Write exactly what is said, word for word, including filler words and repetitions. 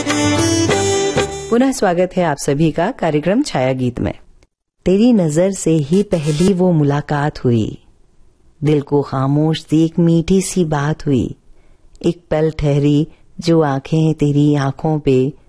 पुनः स्वागत है आप सभी का कार्यक्रम छाया गीत में। तेरी नजर से ही पहली वो मुलाकात हुई, दिल को खामोश सी एक मीठी सी बात हुई। एक पल ठहरी जो आंखें तेरी आंखों पे